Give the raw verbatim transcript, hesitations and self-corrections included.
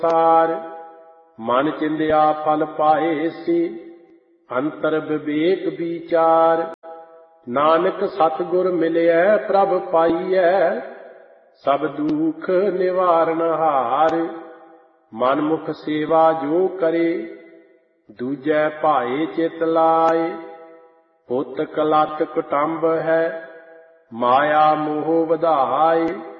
ਸਾਰ। ਮਨ ਚਿੰਦਿਆ ਫਲ ਪਾਏ ਸੀ, ਅੰਤਰ ਵਿਵੇਕ ਵਿਚਾਰ। ਨਾਨਕ ਸਤਿਗੁਰ ਮਿਲਿਐ ਪ੍ਰਭ ਪਾਈਐ, ਸਭ ਦੁਖ ਨਿਵਾਰਨ ਹਾਰ। ਮਨਮੁਖ ਸੇਵਾ ਜੋ ਕਰੇ, ਦੂਜੈ ਭਾਏ ਚਿਤ ਲਾਏ। ਹੁਤ ਕਲਤ ਕੁਟੰਬ ਹੈ, ਮਾਇਆ ਮੋਹ ਵਧਾਏ।